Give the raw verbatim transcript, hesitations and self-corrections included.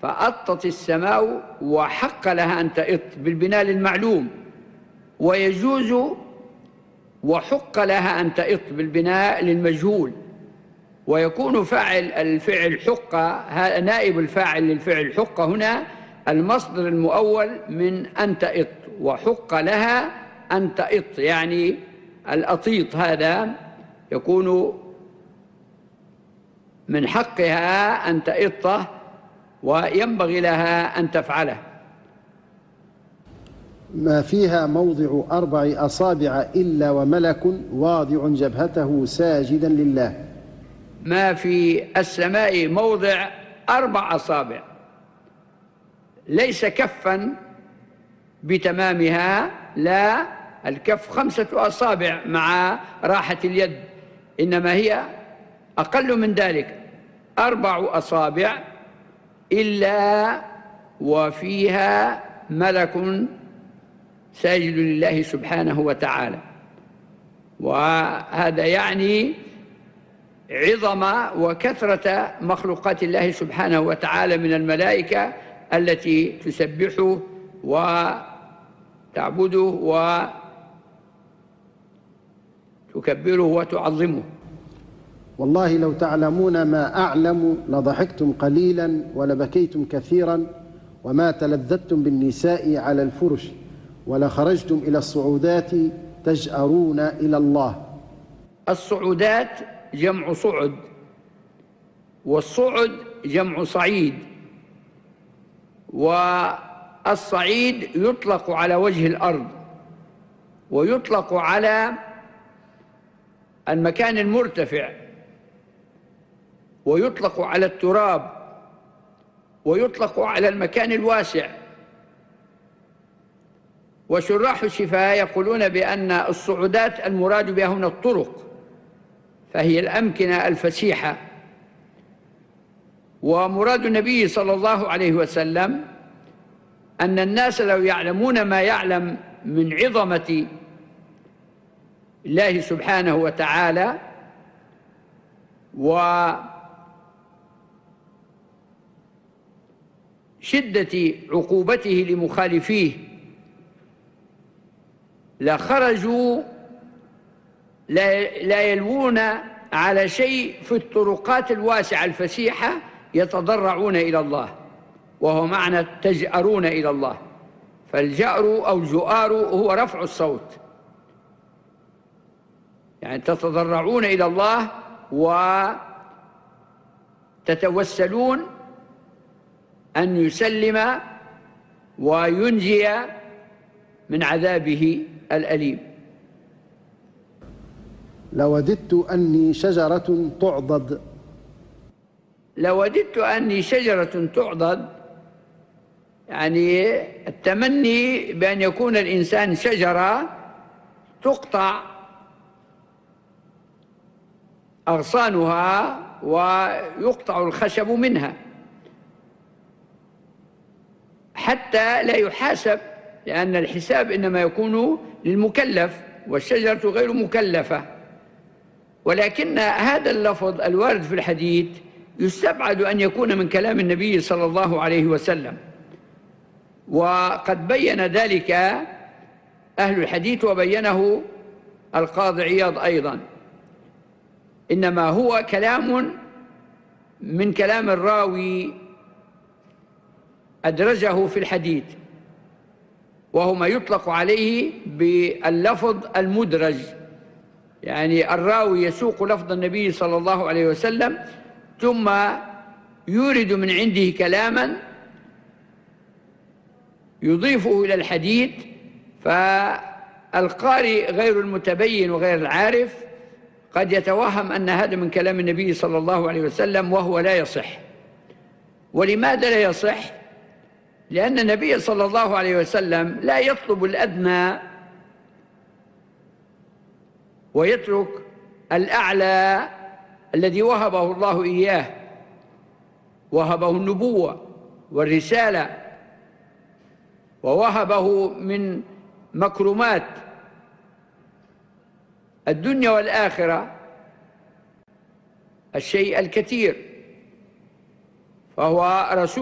فأطت السماء وحق لها أن تئط بالبناء للمعلوم، ويجوز وحق لها أن تئط بالبناء للمجهول، ويكون فاعل الفعل حق نائب الفاعل للفعل حق هنا المصدر المؤول من أن تئط، وحق لها أن تئط يعني الأطيط هذا يكون من حقها أن تئطه وينبغي لها أن تفعله. ما فيها موضع أربع أصابع إلا وملك واضع جبهته ساجدا لله. ما في السماء موضع أربع أصابع، ليس كفا بتمامها، لا، الكف خمسة أصابع مع راحة اليد، إنما هي أقل من ذلك، أربع أصابع إلا وفيها ملك ساجد لله سبحانه وتعالى. وهذا يعني عظم وكثرة مخلوقات الله سبحانه وتعالى من الملائكة التي تسبحه وتعبده وتكبره وتعظمه. والله لو تعلمون ما أعلم لضحكتم قليلا ولبكيتم كثيرا وما تلذذتم بالنساء على الفرش ولخرجتم إلى الصعودات تجأرون إلى الله. الصعودات جمع صعد، والصعد جمع صعيد، والصعيد يطلق على وجه الأرض، ويطلق على المكان المرتفع، ويطلق على التراب، ويطلق على المكان الواسع. وشراح الشفاء يقولون بأن الصعودات المراد بها هنا الطرق، فهي الأمكنة الفسيحة. ومراد النبي صلى الله عليه وسلم أن الناس لو يعلمون ما يعلم من عظمة الله سبحانه وتعالى وشدة عقوبته لمخالفيه لخرجوا لا يلوون على شيء في الطرقات الواسعة الفسيحة يتضرعون إلى الله، وهو معنى تجأرون إلى الله. فالجأر أو الجؤار هو رفع الصوت، يعني تتضرعون إلى الله وتتوسلون أن يسلم وينجي من عذابه الأليم. لوددت أني شجرة تعضد. لوددت أني شجرة تعضد يعني التمني بأن يكون الإنسان شجرة تقطع أغصانها ويقطع الخشب منها حتى لا يحاسب، لأن الحساب إنما يكون للمكلف والشجرة غير مكلفة. ولكن هذا اللفظ الوارد في الحديث يستبعد أن يكون من كلام النبي صلى الله عليه وسلم، وقد بين ذلك أهل الحديث وبينه القاضي عياض أيضا، إنما هو كلام من كلام الراوي أدرجه في الحديث، وهو ما يطلق عليه باللفظ المدرج، يعني الراوي يسوق لفظ النبي صلى الله عليه وسلم ثم يورد من عنده كلاما يضيفه إلى الحديث، فالقارئ غير المتبين وغير العارف قد يتوهم أن هذا من كلام النبي صلى الله عليه وسلم وهو لا يصح. ولماذا لا يصح؟ لأن النبي صلى الله عليه وسلم لا يطلب الأدنى ويترك الأعلى الذي وهبه الله إياه، وهبه النبوة والرسالة، ووهبه من مكرمات الدنيا والآخرة الشيء الكثير، فهو رسول